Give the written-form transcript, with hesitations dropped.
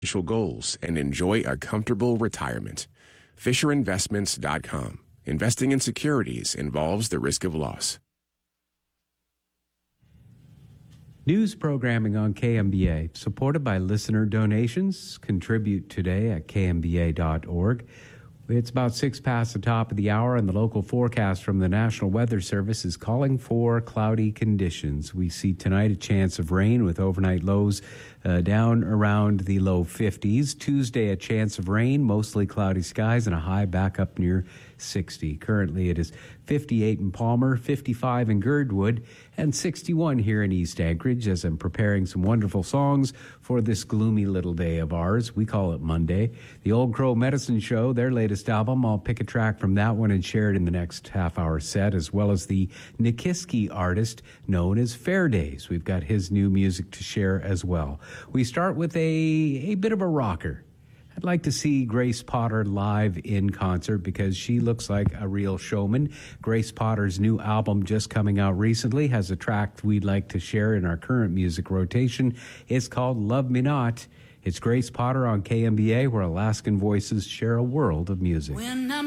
financial goals and enjoy a comfortable retirement. FisherInvestments.com. Investing in securities involves the risk of loss. News programming on KMBA, supported by listener donations. Contribute today at kmba.org. It's about 6 past the top of the hour, and the local forecast from the National Weather Service is calling for cloudy conditions. We see tonight a chance of rain with overnight lows down around the low 50s. Tuesday, a chance of rain, mostly cloudy skies, and a high back up near 60. Currently, it is 58 in Palmer, 55 in Girdwood, and 61 here in East Anchorage as I'm preparing some wonderful songs for this gloomy little day of ours. We call it Monday. The Old Crow Medicine Show, their latest album, I'll pick a track from that one and share it in the next half-hour set, as well as the Nikiski artist known as Fairdays. We've got his new music to share as well. We start with a bit of a rocker. I'd like to see Grace Potter live in concert because she looks like a real showman. Grace Potter's new album, just coming out recently, has a track we'd like to share in our current music rotation. It's called Love Me Not. It's Grace Potter on KMBA, where Alaskan voices share a world of music. When